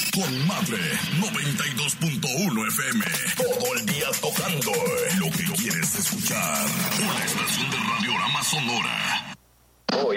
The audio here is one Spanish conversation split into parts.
Con Madre 92.1 FM. Todo el día tocando lo que quieres escuchar. Una estación de Radiorama Sonora. Hoy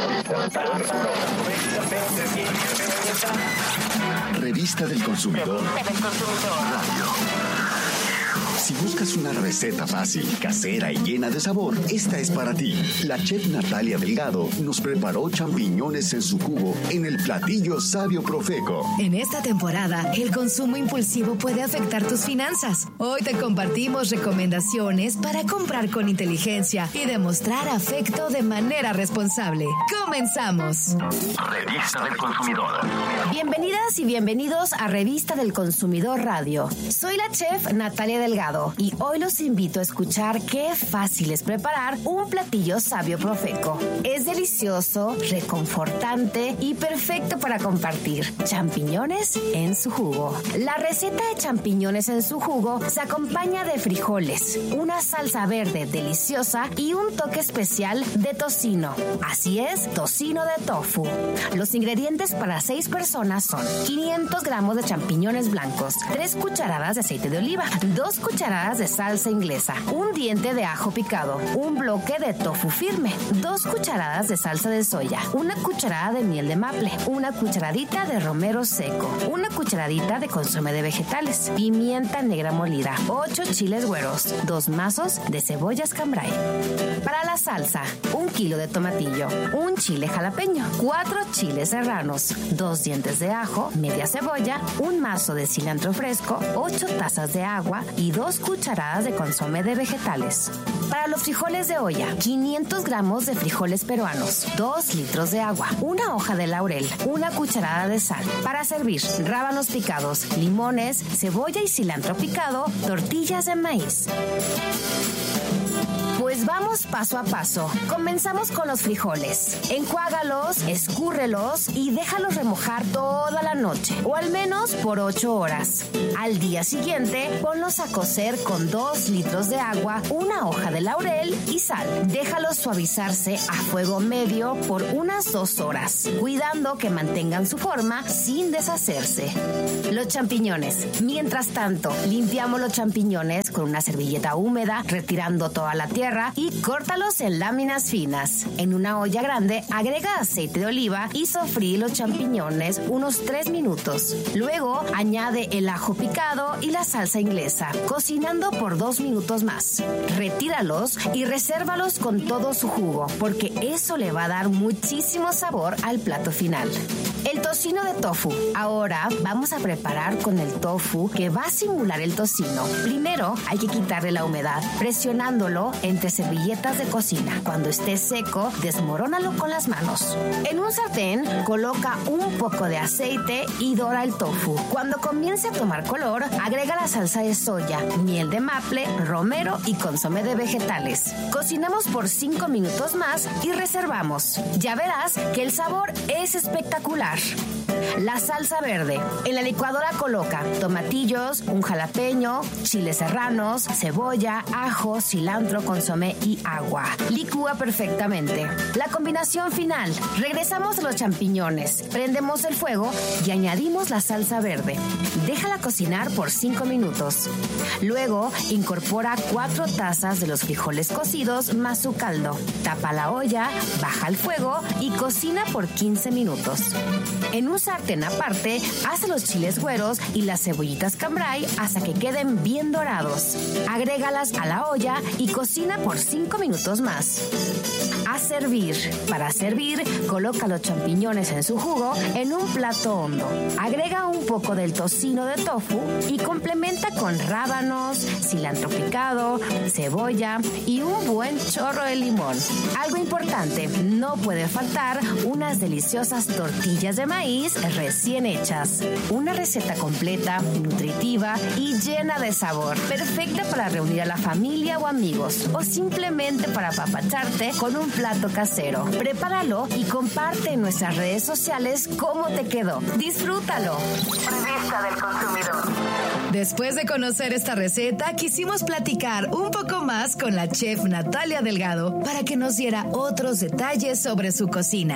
Revista del Consumidor Radio. Si buscas una receta fácil, casera y llena de sabor, esta es para ti. La chef Natalia Delgado nos preparó champiñones en su jugo en el platillo Sabio Profeco. En esta temporada, el consumo impulsivo puede afectar tus finanzas. Hoy te compartimos recomendaciones para comprar con inteligencia y demostrar afecto de manera responsable. ¡Comenzamos! Revista del Consumidor. Bienvenidas y bienvenidos a Revista del Consumidor Radio. Soy la chef Natalia Delgado y hoy los invito a escuchar qué fácil es preparar un platillo Sabio Profeco. Es delicioso, reconfortante y perfecto para compartir. Champiñones en su jugo. La receta de champiñones en su jugo se acompaña de frijoles, una salsa verde deliciosa y un toque especial de tocino. Así es, tocino de tofu. Los ingredientes para 6 personas son 500 gramos de champiñones blancos, 3 cucharadas de aceite de oliva, 2 cucharadas de salsa inglesa, un diente de ajo picado, un bloque de tofu firme, 2 cucharadas de salsa de soya, una cucharada de miel de maple, una cucharadita de romero seco, una cucharadita de consomé de vegetales, pimienta negra molida, 8 chiles güeros, 2 mazos de cebollas cambray. Para la salsa, 1 kilo de tomatillo, un chile jalapeño, 4 chiles serranos, 2 dientes de ajo, media cebolla, un mazo de cilantro fresco, 8 tazas de agua y 2 cucharadas de consomé de vegetales. Para los frijoles de olla, 500 gramos de frijoles peruanos, 2 litros de agua, una hoja de laurel, una cucharada de sal. Para servir, rábanos picados, limones, cebolla y cilantro picado, tortillas de maíz. Pues vamos paso a paso. Comenzamos con los frijoles. Enjuágalos, escúrrelos y déjalos remojar toda la noche, o al menos por 8 horas. Al día siguiente, ponlos a cocer con 2 litros de agua, una hoja de laurel y sal. Déjalos suavizarse a fuego medio por unas 2 horas, cuidando que mantengan su forma sin deshacerse. Los champiñones. Mientras tanto, limpiamos los champiñones con una servilleta húmeda, retirando toda la tierra y córtalos en láminas finas. En una olla grande, agrega aceite de oliva y sofrí los champiñones unos 3 minutos. Luego, añade el ajo picado y la salsa inglesa, cocinando por 2 minutos más. Retíralos y resérvalos con todo su jugo, porque eso le va a dar muchísimo sabor al plato final. El tocino de tofu. Ahora vamos a preparar con el tofu que va a simular el tocino. Primero hay que quitarle la humedad, presionándolo entre servilletas de cocina. Cuando esté seco, desmorónalo con las manos. En un sartén, coloca un poco de aceite y dora el tofu. Cuando comience a tomar color, agrega la salsa de soya, miel de maple, romero y consomé de vegetales. Cocinamos por 5 minutos más y reservamos. Ya verás que el sabor es espectacular. La salsa verde. En la licuadora coloca tomatillos, un jalapeño, chiles serranos, cebolla, ajo, cilantro, consomé y agua. Licúa perfectamente. La combinación final. Regresamos a los champiñones. Prendemos el fuego y añadimos la salsa verde. Déjala cocinar por 5 minutos. Luego, incorpora 4 tazas de los frijoles cocidos más su caldo. Tapa la olla, baja el fuego y cocina por 15 minutos. En un sartén aparte, haz los chiles güeros y las cebollitas cambray hasta que queden bien dorados. Agrégalas a la olla y cocina por 5 minutos más. A servir. Para servir, coloca los champiñones en su jugo en un plato hondo. Agrega un poco del tocino de tofu y complementa con rábanos, cilantro picado, cebolla y un buen chorro de limón. Algo importante, no puede faltar unas deliciosas tortillas de maíz recién hechas. Una receta completa, nutritiva y llena de sabor. Perfecta para reunir a la familia o amigos o simplemente para apapacharte con un plato casero. Prepáralo y comparte en nuestras redes sociales cómo te quedó. Disfrútalo. Revista del Consumidor. Después de conocer esta receta, quisimos platicar un poco más con la chef Natalia Delgado para que nos diera otros detalles sobre su cocina.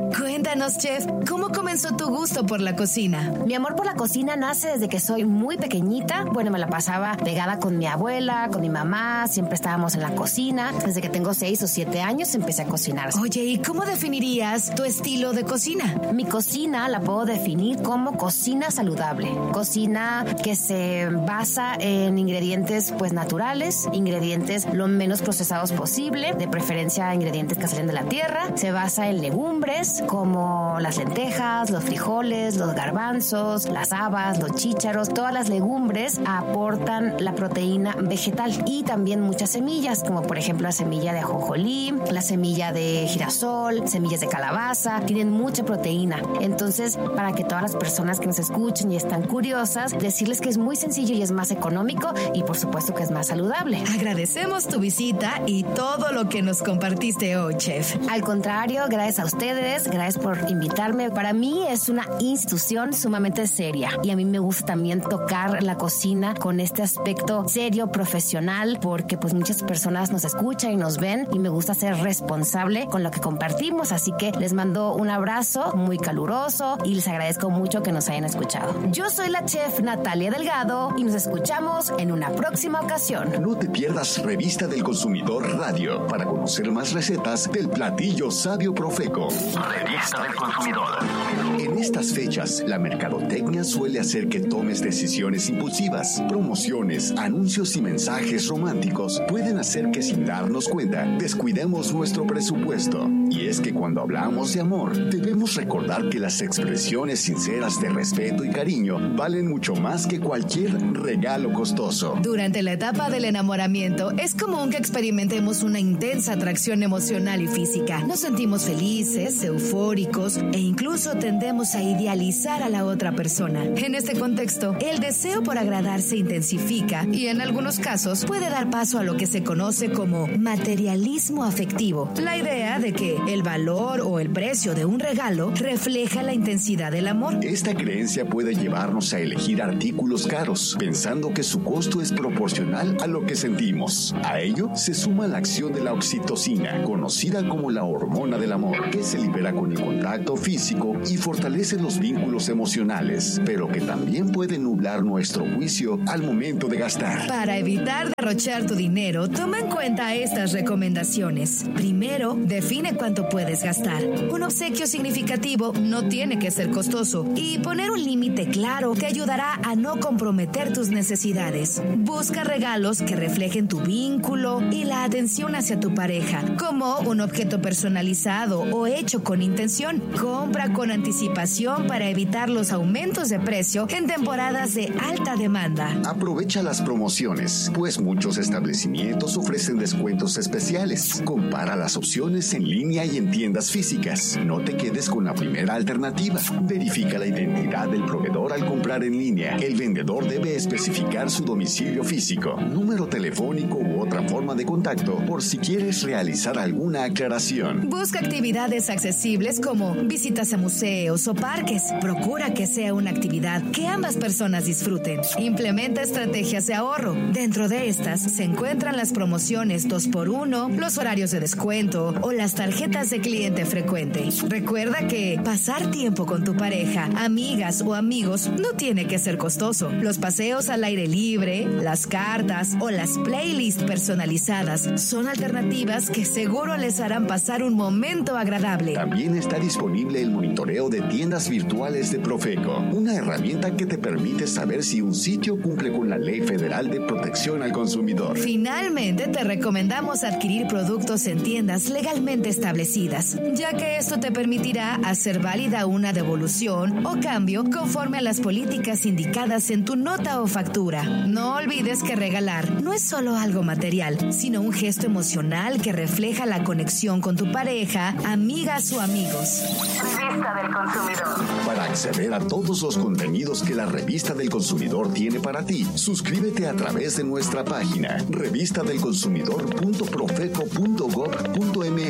Cuéntanos, chef, ¿cómo comenzó tu gusto por la cocina? Mi amor por la cocina nace desde que soy muy pequeñita. Bueno, me la pasaba pegada con mi abuela, con mi mamá, siempre estábamos en la cocina. Desde que tengo 6 o 7 años empecé a cocinar. Oye, ¿y cómo definirías tu estilo de cocina? Mi cocina la puedo definir como cocina saludable. Cocina que se basa en ingredientes pues naturales, ingredientes lo menos procesados posible, de preferencia ingredientes que salen de la tierra. Se basa en legumbres como las lentejas, los frijoles, los garbanzos, las habas, los chícharos. Todas las legumbres aportan la proteína vegetal y también muchas semillas, como por ejemplo la semilla de ajonjolí, la semilla de girasol, semillas de calabaza. Tienen mucha proteína. Entonces, para que todas las personas que nos escuchen y están curiosas, decirles que es muy sencillo y es más económico y por supuesto que es más saludable. Agradecemos tu visita y todo lo que nos compartiste hoy, chef. Al contrario, gracias a ustedes, gracias por invitarme. Para mí es una institución sumamente seria y a mí me gusta también tocar la cocina con este aspecto serio, profesional, porque pues muchas personas nos escuchan y nos ven y me gusta ser responsable con lo que compartimos, así que les mando un abrazo muy caluroso y les agradezco mucho que nos hayan escuchado. Yo soy la chef Natalia Delgado y nos escuchamos en una próxima ocasión. No te pierdas Revista del Consumidor Radio para conocer más recetas del platillo sabio Profeco. Revista del Consumidor. En estas fechas, la mercadotecnia suele hacer que tomes decisiones impulsivas. Promociones, anuncios y mensajes románticos pueden hacer que sin darnos cuenta descuidemos nuestro presupuesto. Y es que cuando hablamos de amor, debemos recordar que las expresiones sinceras de respeto y cariño valen mucho más que cualquier regalo costoso. Durante la etapa del enamoramiento, es común que experimentemos una intensa atracción emocional y física. Nos sentimos felices, eufóricos e incluso tendemos a idealizar a la otra persona. En este contexto, el deseo por agradar se intensifica y en algunos casos puede dar paso a lo que se conoce como materialismo afectivo. La idea de que el valor o el precio de un regalo refleja la intensidad del amor. Esta creencia puede llevarnos a elegir artículos caros, pensando que su costo es proporcional a lo que sentimos. A ello se suma la acción de la oxitocina, conocida como la hormona del amor, que se libera con el contacto físico y fortalece los vínculos emocionales, pero que también puede nublar nuestro juicio al momento de gastar. Para evitar derrochar tu dinero, toma en cuenta estas recomendaciones. Primero, define cuánto puedes gastar. Un obsequio significativo no tiene que ser costoso y poner un límite claro te ayudará a no comprometer tus necesidades. Busca regalos que reflejen tu vínculo y la atención hacia tu pareja, como un objeto personalizado o hecho con intención. Compra con anticipación para evitar los aumentos de precio en temporadas de alta demanda. Aprovecha las promociones, pues muchos establecimientos ofrecen descuentos especiales. Compara las opciones en línea y en tiendas físicas. No te quedes con la primera alternativa. Verifica la identidad del proveedor al comprar en línea. El vendedor debe especificar su domicilio físico, número telefónico u otra forma de contacto por si quieres realizar alguna aclaración. Busca actividades accesibles como visitas a museos o parques. Procura que sea una actividad que ambas personas disfruten. Implementa estrategias de ahorro. Dentro de estas se encuentran las promociones 2x1, los horarios de descuento o las tarjetas de cliente frecuente. Recuerda que pasar tiempo con tu pareja, amigas o amigos no tiene que ser costoso. Los paseos al aire libre, las cartas o las playlists personalizadas son alternativas que seguro les harán pasar un momento agradable. También está disponible el monitoreo de tiendas virtuales de Profeco, una herramienta que te permite saber si un sitio cumple con la Ley Federal de Protección al Consumidor. Finalmente, te recomendamos adquirir productos en tiendas legalmente establecidas, ya que esto te permitirá hacer válida una devolución o cambio conforme a las políticas indicadas en tu nota o factura. No olvides que regalar no es solo algo material, sino un gesto emocional que refleja la conexión con tu pareja, amigas o amigos. Revista del Consumidor. Para acceder a todos los contenidos que la Revista del Consumidor tiene para ti, suscríbete a través de nuestra página revistadelconsumidor.profeco.gov.mx.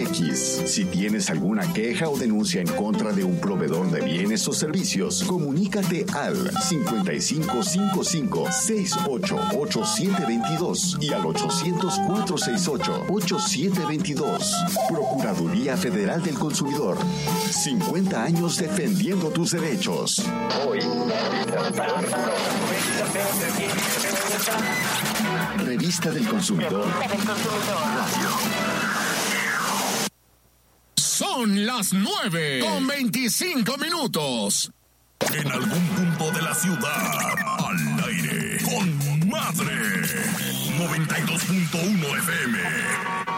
más. Si tienes alguna queja o denuncia en contra de un proveedor de bienes o servicios, comunícate al 5555-688722 y al 800-468-8722. Procuraduría Federal del Consumidor. 50 años defendiendo tus derechos. Hoy, Revista del Consumidor. Radio. Son las 9:25. En algún punto de la ciudad, al aire, con Madre. 92.1 FM.